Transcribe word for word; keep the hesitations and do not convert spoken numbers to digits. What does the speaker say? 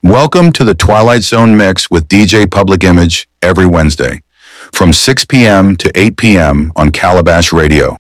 Welcome to the Twilight Zone Mix with D J Public Image every Wednesday from six p.m. to eight p.m. on Calabash Radio.